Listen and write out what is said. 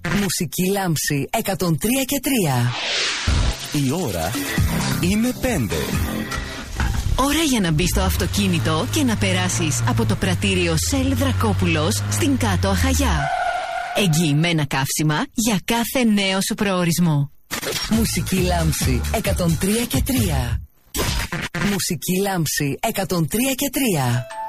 Μουσική λάμψη 103 και 3. Η ώρα είναι 5. Ώρα για να μπεις στο αυτοκίνητο και να περάσεις από το πρατήριο Shell Δρακόπουλος στην Κάτω Αχαγιά. Εγγυημένα καύσιμα για κάθε νέο σου προορισμό. Μουσική λάμψη 103 και 3. Μουσική λάμψη 103 και 3.